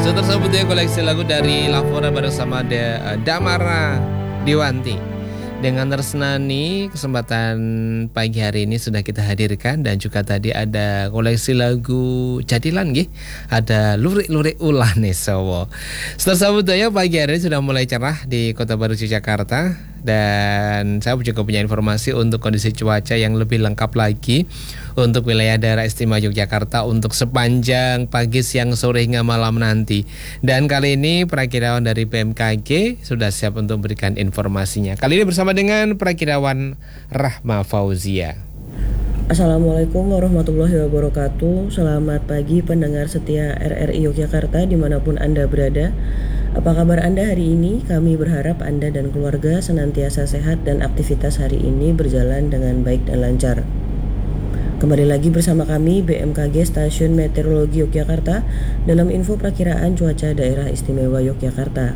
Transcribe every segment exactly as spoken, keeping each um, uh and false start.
tersebut ya koleksi lagu dari Lavora bersama da, Damara Dewanti. Dengan Resnani, kesempatan pagi hari ini sudah kita hadirkan. Dan juga tadi ada koleksi lagu Jadilan nggih. Ada lurik-lurik ulah nih sowo. Tersebut ya pagi hari ini sudah mulai cerah di Kota Baru Yogyakarta. Dan saya juga punya informasi untuk kondisi cuaca yang lebih lengkap lagi untuk wilayah daerah istimewa Yogyakarta untuk sepanjang pagi, siang, sore hingga malam nanti. Dan kali ini perakirawan dari B M K G sudah siap untuk memberikan informasinya. Kali ini bersama dengan perakirawan Rahma Fauzia. Assalamualaikum warahmatullahi wabarakatuh. Selamat pagi pendengar setia R R I Yogyakarta dimanapun Anda berada. Apa kabar Anda hari ini? Kami berharap Anda dan keluarga senantiasa sehat dan aktivitas hari ini berjalan dengan baik dan lancar. Kembali lagi bersama kami B M K G Stasiun Meteorologi Yogyakarta dalam info perakiraan cuaca daerah istimewa Yogyakarta.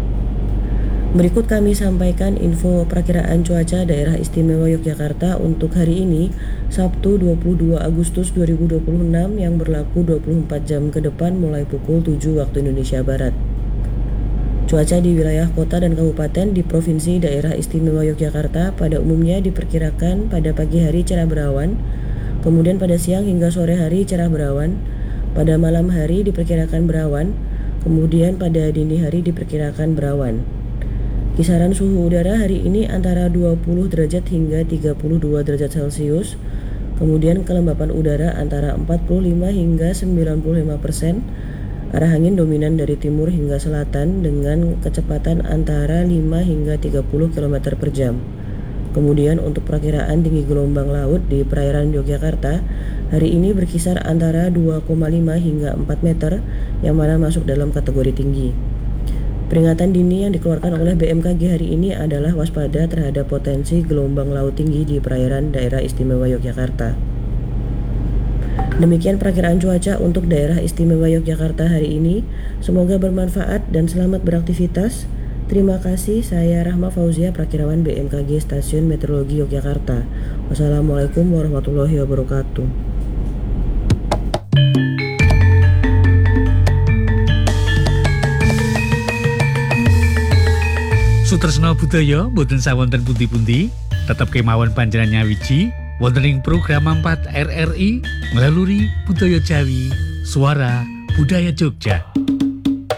Berikut kami sampaikan info perakiraan cuaca daerah istimewa Yogyakarta untuk hari ini, Sabtu dua puluh dua Agustus dua ribu dua puluh enam yang berlaku dua puluh empat jam ke depan mulai pukul tujuh waktu Indonesia Barat. Cuaca di wilayah kota dan kabupaten di Provinsi Daerah Istimewa Yogyakarta pada umumnya diperkirakan pada pagi hari cerah berawan, kemudian pada siang hingga sore hari cerah berawan, pada malam hari diperkirakan berawan, kemudian pada dini hari diperkirakan berawan. Kisaran suhu udara hari ini antara dua puluh derajat hingga tiga puluh dua derajat Celcius, kemudian kelembapan udara antara empat puluh lima hingga sembilan puluh lima persen, arah angin dominan dari timur hingga selatan dengan kecepatan antara lima hingga tiga puluh kilometer per jam. Kemudian untuk perakiraan tinggi gelombang laut di perairan Yogyakarta hari ini berkisar antara dua koma lima hingga empat meter yang mana masuk dalam kategori tinggi. Peringatan dini yang dikeluarkan oleh B M K G hari ini adalah waspada terhadap potensi gelombang laut tinggi di perairan daerah istimewa Yogyakarta. Demikian perakiraan cuaca untuk daerah istimewa Yogyakarta hari ini. Semoga bermanfaat dan selamat beraktivitas. Terima kasih, saya Rahma Fauzia, perakirawan B M K G Stasiun Meteorologi Yogyakarta. Wassalamualaikum warahmatullahi wabarakatuh. Sutresna budaya boten sawonten pundi-pundi, tetep kemawon panjenengan nyawiji wonten ing program empat R R I melalui Budaya Jawi, Suara Budaya Jogja.